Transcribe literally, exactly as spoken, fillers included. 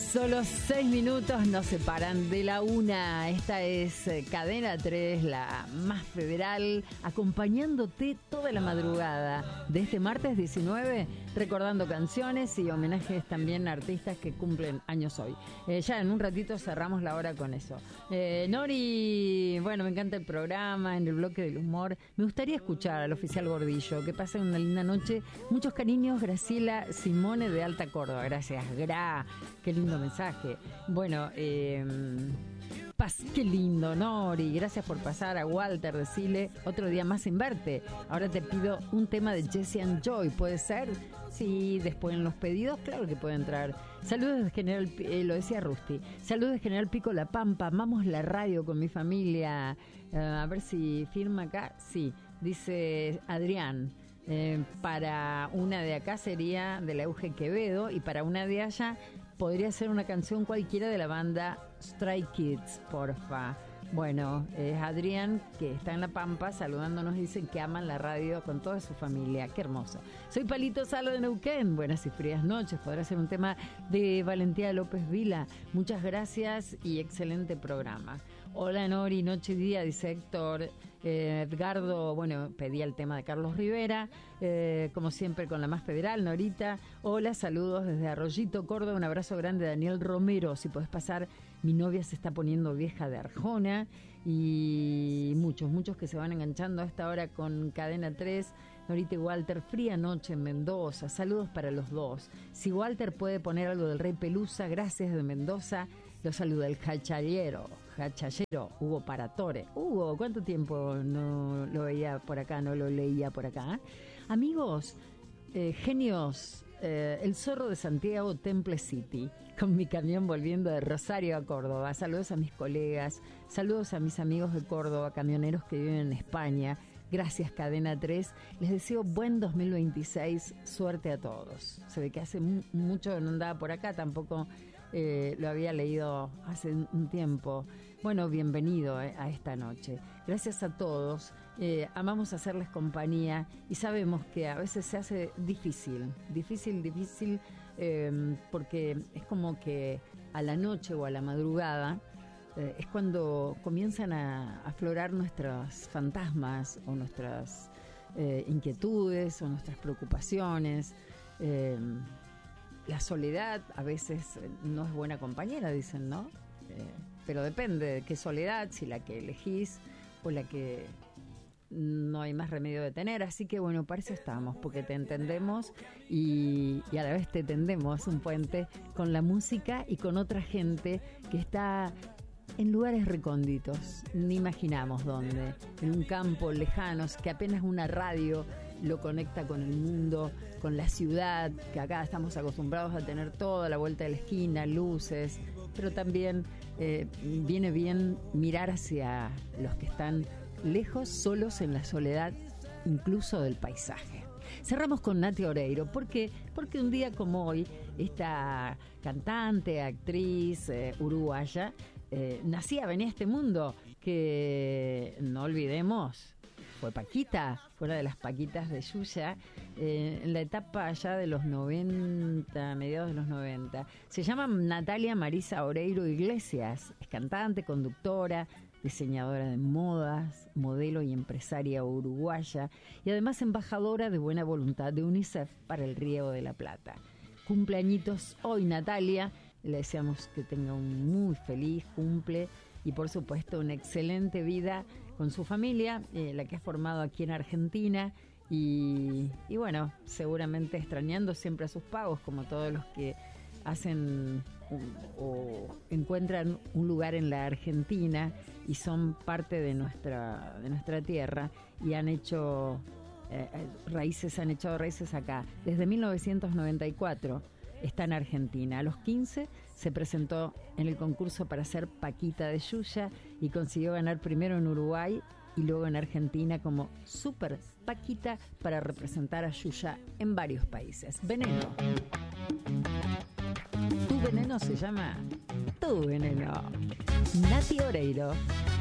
Solo seis minutos nos separan de la una. Esta es eh, Cadena tres, la más federal, acompañándote toda la madrugada de este martes diecinueve, recordando canciones y homenajes también a artistas que cumplen años hoy. Eh, ya en un ratito cerramos la hora con eso. Eh, Nori, bueno, me encanta el programa, en el bloque del humor. Me gustaría escuchar al oficial Gordillo. Que pasen una linda noche. Muchos cariños, Graciela Simone de Alta Córdoba. Gracias, Gra. Qué lindo mensaje. Bueno, eh, Paz, qué lindo, Nori. Gracias por pasar. A Walter, decile otro día más sin verte. Ahora te pido un tema de Jesse and Joy. ¿Puede ser? Sí, después en los pedidos, claro que puede entrar. Saludos de General, eh, lo decía Rusty. Saludos de General Pico La Pampa. Amamos la radio con mi familia. Uh, a ver si firma acá. Sí, dice Adrián. Eh, para una de acá sería de la Euge Quevedo y para una de allá podría ser una canción cualquiera de la banda Stray Kids, porfa. Bueno, es Adrián, que está en La Pampa, saludándonos, dicen que aman la radio con toda su familia. Qué hermoso. Soy Palito Salo de Neuquén. Buenas y frías noches. Podrá ser un tema de Valentía López Vila. Muchas gracias y excelente programa. Hola Nori, noche y día, dice Héctor. Eh, Edgardo, bueno, pedía el tema de Carlos Rivera, eh, como siempre con la más federal, Norita. Hola, saludos desde Arroyito, Córdoba, un abrazo grande a Daniel Romero. Si podés pasar, mi novia se está poniendo vieja de Arjona. Y muchos, muchos que se van enganchando a esta hora con Cadena tres. Norita y Walter, fría noche en Mendoza, saludos para los dos. Si Walter puede poner algo del Rey Pelusa, gracias de Mendoza. Lo saluda el hachallero, hachallero, Hugo Paratore. Hugo, ¿cuánto tiempo no lo veía por acá, no lo leía por acá? Amigos, eh, genios, eh, el zorro de Santiago, Temple City, con mi camión volviendo de Rosario a Córdoba. Saludos a mis colegas, saludos a mis amigos de Córdoba, camioneros que viven en España. Gracias, Cadena tres. Les deseo buen dos mil veintiséis. Suerte a todos. Se ve que hace mu- mucho que no andaba por acá, tampoco eh, lo había leído hace un tiempo. Bueno, bienvenido eh, a esta noche. Gracias a todos. Eh, amamos hacerles compañía y sabemos que a veces se hace difícil, difícil, difícil, eh, porque es como que a la noche o a la madrugada Eh, es cuando comienzan a aflorar nuestros fantasmas o nuestras eh, inquietudes o nuestras preocupaciones. Eh, la soledad a veces no es buena compañera, dicen, ¿no? Eh, pero depende de qué soledad, si la que elegís o la que no hay más remedio de tener. Así que bueno, para eso estamos, porque te entendemos y, y a la vez te tendemos un puente con la música y con otra gente que está en lugares recónditos, ni imaginamos dónde, en un campo lejanos, que apenas una radio lo conecta con el mundo, con la ciudad, que acá estamos acostumbrados a tener toda la vuelta de la esquina, luces, pero también eh, viene bien mirar hacia los que están lejos, solos en la soledad, incluso del paisaje. Cerramos con Nati Oreiro. ¿Por qué? Porque un día como hoy, esta cantante, actriz eh, uruguaya, eh, nacía, venía a este mundo, que no olvidemos, fue Paquita, fue una de las Paquitas de Yuya, eh, en la etapa allá de los noventa, mediados de los noventa. Se llama Natalia Marisa Oreiro Iglesias, es cantante, conductora, diseñadora de modas, modelo y empresaria uruguaya y además embajadora de buena voluntad de UNICEF para el Río de la Plata. Cumpleañitos hoy, Natalia, le deseamos que tenga un muy feliz cumple y por supuesto una excelente vida con su familia, eh, la que ha formado aquí en Argentina y, y bueno, seguramente extrañando siempre a sus pagos como todos los que hacen o, o encuentran un lugar en la Argentina y son parte de nuestra de nuestra tierra y han hecho eh, raíces, han echado raíces acá. Desde mil novecientos noventa y cuatro está en Argentina. A los quince se presentó en el concurso para ser Paquita de Yuya y consiguió ganar primero en Uruguay y luego en Argentina como Super Paquita para representar a Yuya en varios países. Veneno. Tu veneno se llama Tu veneno. Nati Oreiro.